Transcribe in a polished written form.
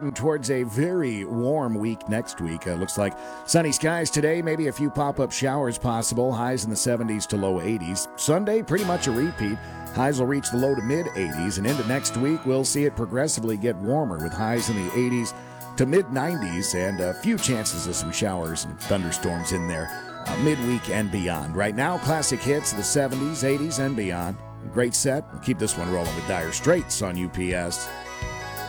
heading towards a very warm week next week. Looks like sunny skies today, maybe a few pop-up showers possible, highs in the 70s to low 80s. Sunday, pretty much a repeat. Highs will reach the low to mid 80s, and into next week, we'll see it progressively get warmer with highs in the 80s to mid 90s and a few chances of some showers and thunderstorms in there midweek and beyond. Right now, classic hits the 70s, 80s, and beyond. Great set. We'll keep this one rolling with Dire Straits on UPS.